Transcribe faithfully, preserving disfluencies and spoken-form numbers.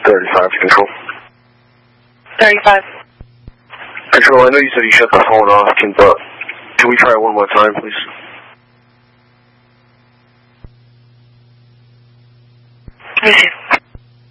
thirty-five to control. thirty-five. Control, I know you said you shut the phone off, can, but can we try it one more time, please? Receive.